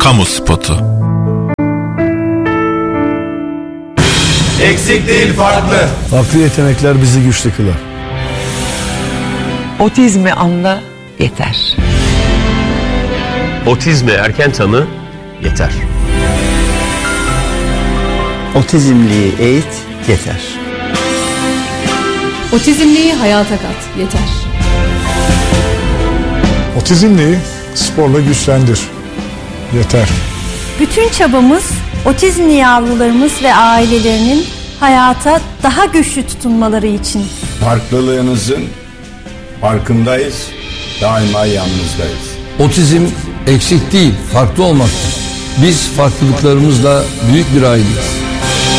Kamu spotu. Eksik değil, farklı. Farklı yetenekler bizi güçlü kılar. Otizmi anla yeter. Otizmi erken tanı yeter. Otizmliyi eğit yeter. Otizmliyi hayata kat yeter. Otizmliyi sporla güçlendir. Yeter. Bütün çabamız otizmli yavrularımız ve ailelerinin hayata daha güçlü tutunmaları için. Farklılığınızın farkındayız, daima yanınızdayız. Otizm eksik değil, farklı olmaktır. Biz farklılıklarımızla büyük bir aileyiz.